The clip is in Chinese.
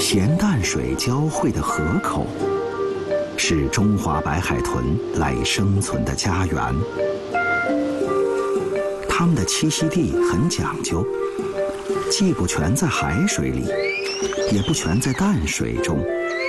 咸淡水交汇的河口，是中华白海豚赖以生存的家园。它们的栖息地很讲究，既不全在海水里，也不全在淡水中，